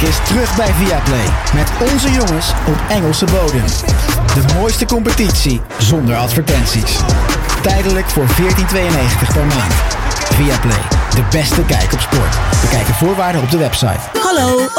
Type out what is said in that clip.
is terug bij Viaplay. Met onze jongens op Engelse bodem. De mooiste competitie zonder advertenties. Tijdelijk voor €14,92 per maand. Viaplay, de beste kijk op sport. Bekijk de voorwaarden op de website. Hallo.